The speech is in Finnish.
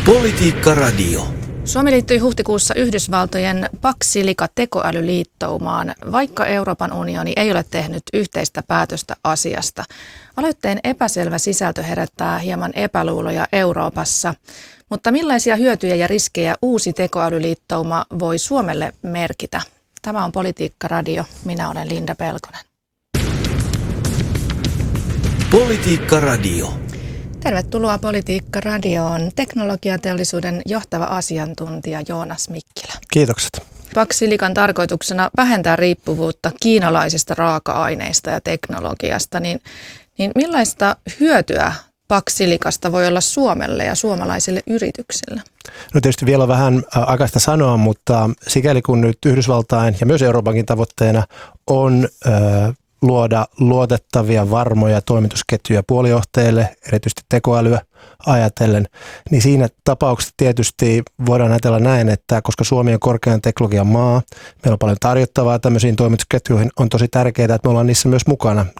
Politiikka Radio. Suomi liittyi huhtikuussa Yhdysvaltojen Pax Silica-tekoälyliittoumaan, vaikka Euroopan unioni ei ole tehnyt yhteistä päätöstä asiasta. Aloitteen epäselvä sisältö herättää hieman epäluuloja Euroopassa, mutta millaisia hyötyjä ja riskejä uusi tekoälyliittouma voi Suomelle merkitä? Tämä on Politiikka Radio. Minä olen Linda Pelkonen. Politiikka Radio. Tervetuloa Politiikka Radioon teknologiateollisuuden johtava asiantuntija Joonas Mikkilä. Kiitokset. Pax Silican tarkoituksena vähentää riippuvuutta kiinalaisista raaka-aineista ja teknologiasta, niin millaista hyötyä Pax Silicasta voi olla Suomelle ja suomalaisille yrityksille? No tietysti vielä on vähän aikaista sanoa, mutta sikäli kun nyt Yhdysvaltain ja myös Euroopankin tavoitteena on luoda luotettavia, varmoja toimitusketjuja puolijohteille, erityisesti tekoälyä ajatellen, niin siinä tapauksessa tietysti voidaan ajatella näin, että koska Suomi on korkean teknologian maa, meillä on paljon tarjottavaa tämmöisiin toimitusketjuihin, on tosi tärkeää, että me ollaan niissä myös mukana.